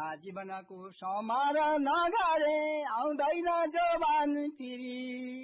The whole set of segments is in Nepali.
आफ्ना जीवनको समार नगरे आउँदैन जवान फेरि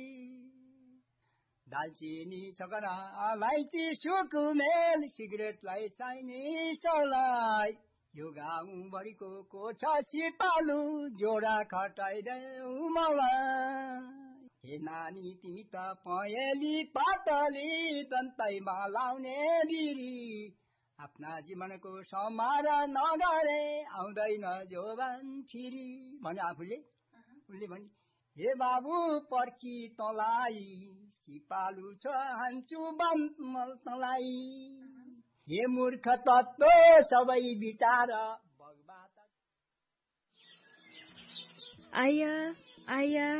दालचिनी चकरा अलैँची सुकुमेल सिगरेटलाई चाहिने सलाई यो गाउँभरिको कोठा सिपालु जोडा खटाइदेऊ मलाई हे नानी तिमी त पहेँली पातली दन्तैमा लाउने बिरी आफ्ना जीवनको समार नगरे आउँदैन जोबान फेरि भने आफूले उसले भने हे बाबु पर्खी तँलाई सिपालु छ हान्छु बमल तँलाई हे मूर्ख तत्त्व सबै विचार बगबाट आया आया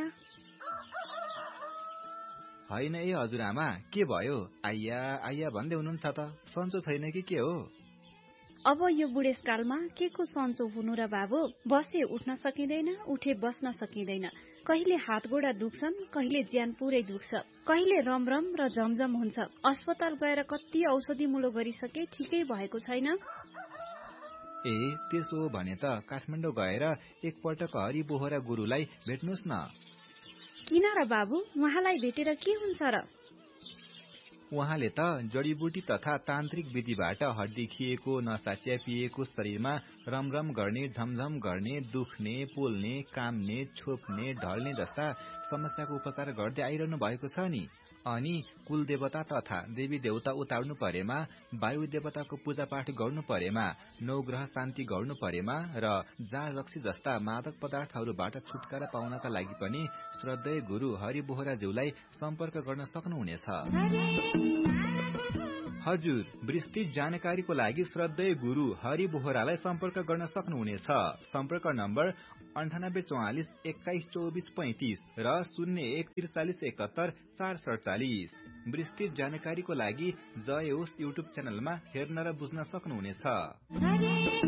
होइन ए हजुरआमा के भयो आइया आइया भन्दै हुनुहुन्छ त सन्चो छैन कि के हो अब यो बुढेसकालमा के को सन्चो हुनु र बाबु बसे उठ्न सकिँदैन उठे बस्न सकिँदैन कहिले हात गोडा दुख्छन् कहिले ज्यान पुरै दुख्छ कहिले रमरम र झमझम हुन्छ अस्पताल गएर कति औषधि मुलो गरिसके ठिकै भएको छैन ए त्यसो हो भने त काठमाडौँ गएर एकपटक हरि बोहरा गुरुलाई भेट्नुस् न किन र बाबु उहाँलाई भेटेर के हुन्छ र उहाँले त जडीबुटी तथा तान्त्रिक विधिबाट हड्डी खिएको नसा च्यापिएको शरीरमा रमरम गर्ने झमझम गर्ने दुख्ने पोल्ने काम्ने छोप्ने ढल्ने जस्ता समस्याको उपचार गर्दै आइरहनु भएको छ नि अनि कुल देवता तथा देवी देवता उतार्नु परेमा वायु देवताको पूजापाठ गर्नु परेमा नवग्रह शान्ति गर्नु परेमा र जाँड रक्सी जस्ता मादक पदार्थहरूबाट छुटकारा पाउनका लागि पनि श्रद्धेय गुरु हरि बोहराज्यूलाई सम्पर्क गर्न सक्नुहुनेछ हजुर विस्तृत जानकारीको लागि श्रद्धेय गुरु हरि बोहरालाई सम्पर्क गर्न सक्नुहुनेछ सम्पर्क नम्बर 9844212435 र 0143717447 विस्तृत जानकारीको लागि जय होस् युट्युब च्यानलमा हेर्न र बुझ्न सक्नुहुनेछ